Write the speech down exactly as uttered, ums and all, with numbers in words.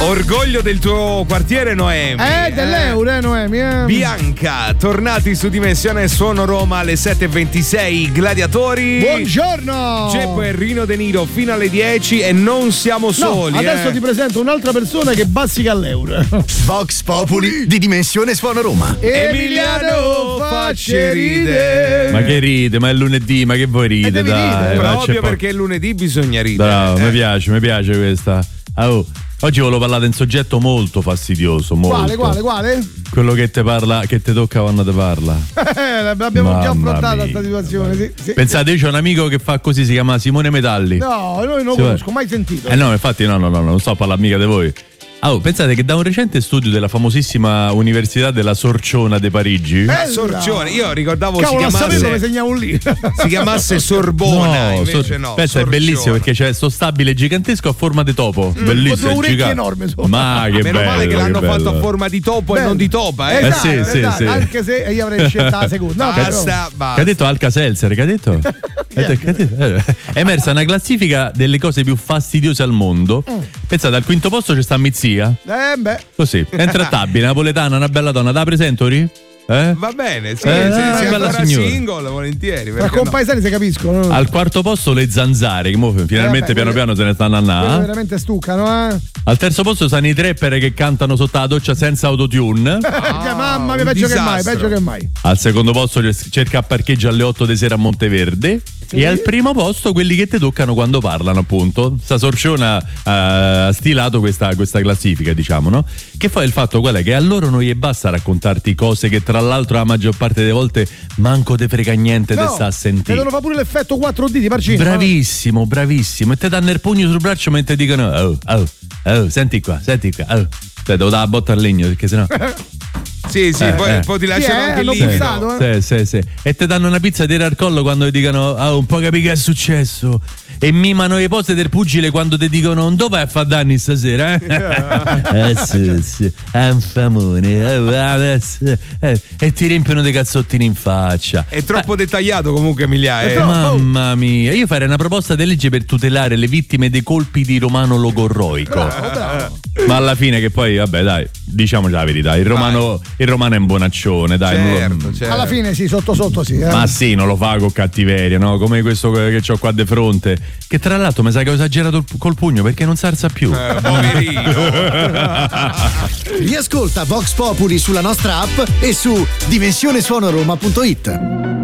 Orgoglio del tuo quartiere, Noemi. Eh, dell'euro, eh, Noemi. Eh. Bianca, tornati su Dimensione Suono Roma alle sette e ventisei. Gladiatori. Buongiorno. Geppo e Rino De Niro fino alle dieci e non siamo soli. No, adesso eh. ti presento un'altra persona che bazzica all'euro. Vox Populi di Dimensione Suono Roma. Emiliano facce ride. Ma che ride, ma è lunedì, ma che vuoi ride, devi dai. ridere. Proprio perché lunedì bisogna ridere. Bravo, eh. mi piace, mi piace questa. Oh, oggi volevo parlare di un soggetto molto fastidioso, molto. Quale, quale, quale? Quello che te parla, che te tocca quando te parla. Eh, l'abbiamo Mamma già affrontata mia, questa situazione. Sì, sì. Pensate, io c'ho un amico che fa così, si chiama Simone Metalli. No, noi non Sì, lo conosco, mai sentito. Eh no, infatti no, no, no, non sto a parlare mica di voi. Oh, pensate che da un recente studio della famosissima Università della Sorciona di Parigi. Bella. Sorcione, io ricordavo Cavolo, si a sapere chiamasse dove segnavo lì. si chiamasse Sorbona, No, invece sor- no. pensa, è Sorciona. bellissimo perché c'è sto stabile gigantesco a forma di topo. Bellissimo, con due è gigante. orecchie enormi, insomma. Ma che Meno bello. male che l'hanno bello. fatto a forma di topo Bello. e non di topa, eh. Esatto, Eh sì, sì, esatto, sì. anche se io avrei scelto la seconda. No, Basta, Che basta. ha detto Alka Seltzer? Che ha detto? Che ha detto? Eh, È emersa una classifica delle cose più fastidiose al mondo. Pensate, al quinto posto c'è sta Mizia. Eh beh. Così, è intrattabile, napoletana, una bella donna. Da presentori? Eh? Va bene, sì, Eh, se una sei bella ancora signora. single, volentieri. Tra perché no? compaesani si capiscono. No? Al quarto posto le zanzare, che mo finalmente Eh, vabbè, piano quelle- piano se ne stanno Quello andando. veramente stuccano, eh. Al terzo posto stanno i trapper che cantano sotto la doccia senza autotune. Ah, mamma mia, un peggio che mai, disastro. peggio che mai. Al secondo posto cerca parcheggio alle otto di sera a Monteverde. Sì. E al primo posto quelli che ti toccano quando parlano, appunto. Sta Sorciona ha stilato questa, questa classifica, diciamo, no? Che poi il fatto qual è? Che a loro non gli basta raccontarti cose che tra l'altro la maggior parte delle volte manco te frega niente, te sta a sentire. Devono fare pure l'effetto quattro D di Parcino. Bravissimo, bravissimo. E te danno il pugno sul braccio mentre dicono: Oh, oh, oh, senti qua, senti qua. Oh. Cioè, devo dare la botta al legno perché sennò. Sì, sì, Eh, poi, eh. poi ti Sì, lasciano eh, anche hanno lì. pensato, eh. Sì, sì, sì. E ti danno una pizza tira al collo quando ti dicono: Oh, un po' capì che è successo. E mimano le pose del pugile quando ti dicono: dove vai a fare danni stasera? Eh, eh sì, sì. È un famone. Eh, eh, sì. Eh, e ti riempiono dei cazzottini in faccia. È troppo dettagliato comunque, Emilia. Eh. Mamma mia, io farei una proposta di legge per tutelare le vittime dei colpi di Romano Logorroico. Bravo, bravo. Ma alla fine che poi, vabbè, dai, diciamoci la verità, il romano, il romano è un bonaccione, dai. non lo- Certo, certo. Alla fine sì, sotto sotto sì. Eh. Ma sì, non lo fa con cattiveria, no? Come questo che ho qua di fronte. Che tra l'altro mi sa che ho esagerato il- col pugno perché non si alza più. Eh, poverino. Riascolta Vox Populi sulla nostra app e su dimensionesuonoroma punto it.